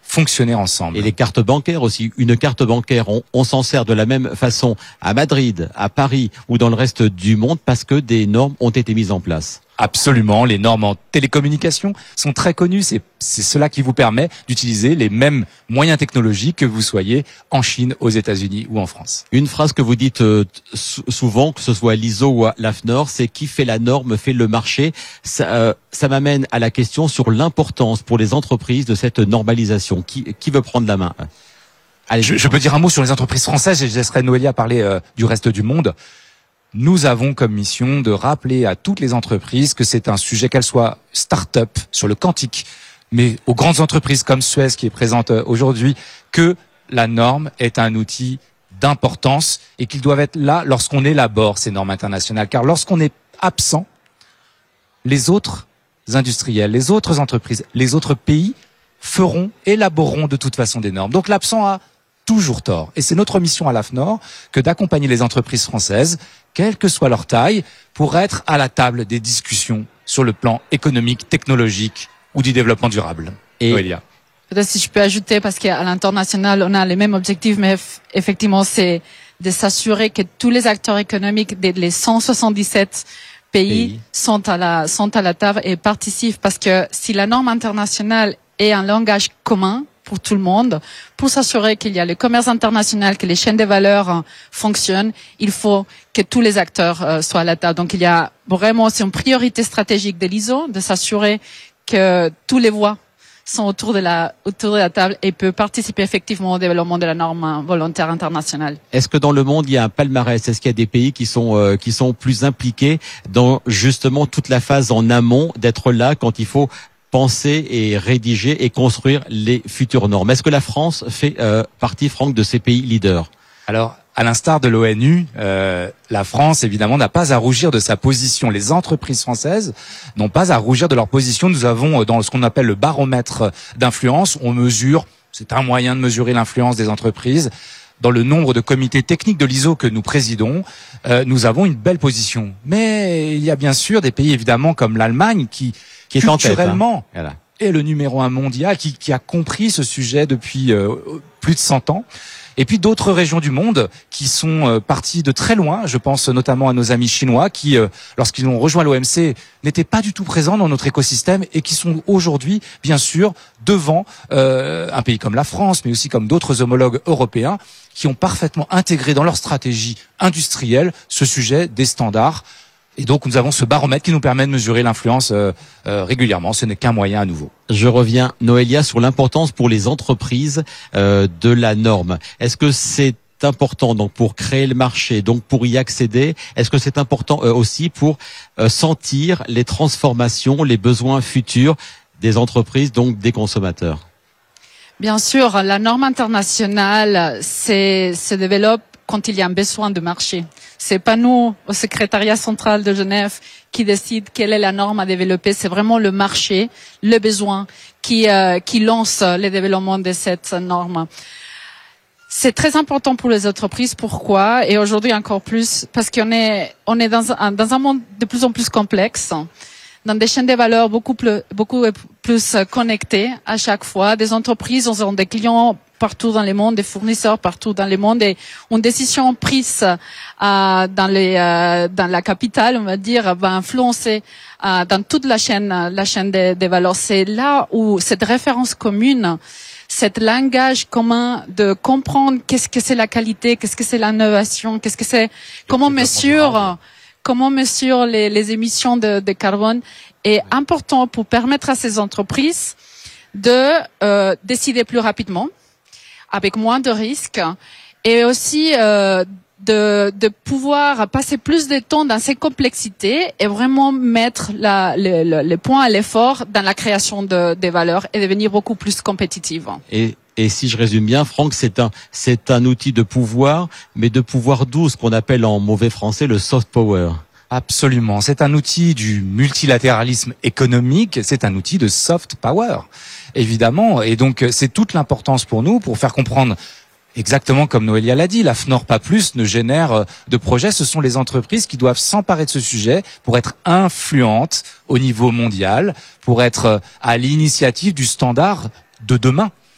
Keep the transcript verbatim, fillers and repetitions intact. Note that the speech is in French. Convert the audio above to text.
fonctionner ensemble. Et les cartes bancaires aussi. Une carte bancaire, on, on s'en sert de la même façon à Madrid, à Paris ou dans le reste du monde parce que des normes ont été mises en place. Absolument, les normes en télécommunication sont très connues. C'est, c'est cela qui vous permet d'utiliser les mêmes moyens technologiques que vous soyez en Chine, aux États-Unis ou en France. Une phrase que vous dites euh, souvent, que ce soit à l'I S O ou à l'AFNOR, c'est qui fait la norme fait le marché. Ça, euh, ça m'amène à la question sur l'importance pour les entreprises de cette normalisation. Qui, qui veut prendre la main ? Allez, je, je peux dire un mot sur les entreprises françaises et je laisserai Noélia parler euh, du reste du monde. Nous avons comme mission de rappeler à toutes les entreprises que c'est un sujet, qu'elles soient start-up sur le quantique, mais aux grandes entreprises comme Suez qui est présente aujourd'hui, que la norme est un outil d'importance et qu'ils doivent être là lorsqu'on élabore ces normes internationales. Car lorsqu'on est absent, les autres industriels, les autres entreprises, les autres pays feront, élaboreront de toute façon des normes. Donc l'absent a toujours tort. Et c'est notre mission à l'AFNOR que d'accompagner les entreprises françaises, quelle que soit leur taille, pour être à la table des discussions sur le plan économique, technologique ou du développement durable. Et Noélia. Peut-être si je peux ajouter, parce qu'à l'international, on a les mêmes objectifs, mais effectivement, c'est de s'assurer que tous les acteurs économiques des les cent soixante-dix-sept pays, pays sont à la sont à la table et participent. Parce que si la norme internationale est un langage commun pour tout le monde, pour s'assurer qu'il y a le commerce international, que les chaînes de valeur euh, fonctionnent, il faut que tous les acteurs euh, soient à la table. Donc il y a vraiment, c'est une priorité stratégique de l'I S O de s'assurer que tous les voix sont autour de la autour de la table et peuvent participer effectivement au développement de la norme volontaire internationale. Est-ce que dans le monde il y a un palmarès ? Est-ce qu'il y a des pays qui sont euh, qui sont plus impliqués dans justement toute la phase en amont, d'être là quand il faut penser et rédiger et construire les futures normes? Est-ce que la France fait euh, partie, Franck, de ces pays leaders? Alors, à l'instar de l'ONU, euh, la France, évidemment, n'a pas à rougir de sa position. Les entreprises françaises n'ont pas à rougir de leur position. Nous avons, dans ce qu'on appelle le baromètre d'influence, on mesure, c'est un moyen de mesurer l'influence des entreprises. Dans le nombre de comités techniques de l'I S O que nous présidons, euh, nous avons une belle position. Mais il y a bien sûr des pays, évidemment, comme l'Allemagne, qui, qui est culturellement, en tête, hein. Voilà. est le numéro un mondial, qui, qui a compris ce sujet depuis euh, plus de cent ans. Et puis d'autres régions du monde qui sont euh, parties de très loin. Je pense notamment à nos amis chinois qui, euh, lorsqu'ils ont rejoint l'O M C, n'étaient pas du tout présents dans notre écosystème et qui sont aujourd'hui, bien sûr, devant euh, un pays comme la France, mais aussi comme d'autres homologues européens qui ont parfaitement intégré dans leur stratégie industrielle ce sujet des standards. Et donc, nous avons ce baromètre qui nous permet de mesurer l'influence euh, euh, régulièrement. Ce n'est qu'un moyen à nouveau. Je reviens, Noélia, sur l'importance pour les entreprises euh, de la norme. Est-ce que c'est important donc pour créer le marché, donc pour y accéder? Est-ce que c'est important euh, aussi pour euh, sentir les transformations, les besoins futurs des entreprises, donc des consommateurs? Bien sûr, la norme internationale c'est, se développe quand il y a un besoin de marché. C'est pas nous, au secrétariat central de Genève, qui décide quelle est la norme à développer. C'est vraiment le marché, le besoin, qui euh, qui lance le développement de cette norme. C'est très important pour les entreprises. Pourquoi? Et aujourd'hui encore plus, parce qu'on est on est dans un dans un monde de plus en plus complexe, dans des chaînes de valeur beaucoup plus beaucoup plus connectées à chaque fois. Des entreprises ont des clients partout dans le monde, des fournisseurs partout dans le monde, et une décision prise euh, dans les euh, dans la capitale, on va dire, va influencer euh, dans toute la chaîne la chaîne des de valeurs. C'est là où cette référence commune, cet langage commun de comprendre qu'est-ce que c'est la qualité, qu'est-ce que c'est l'innovation, qu'est-ce que c'est, comment mesure comment mesure les, les émissions de, de carbone, est important pour permettre à ces entreprises de euh, décider plus rapidement, avec moins de risques, et aussi euh, de, de pouvoir passer plus de temps dans ces complexités et vraiment mettre la, le, le, le point à l'effort dans la création de, des valeurs et devenir beaucoup plus compétitive. Et, et si je résume bien, Franck, c'est un, c'est un outil de pouvoir, mais de pouvoir doux, ce qu'on appelle en mauvais français le soft power. Absolument. C'est un outil du multilatéralisme économique, c'est un outil de soft power, évidemment. Et donc, c'est toute l'importance pour nous, pour faire comprendre, exactement comme Noélia l'a dit, la FNOR Pas Plus ne génère de projets. Ce sont les entreprises qui doivent s'emparer de ce sujet pour être influentes au niveau mondial, pour être à l'initiative du standard de demain.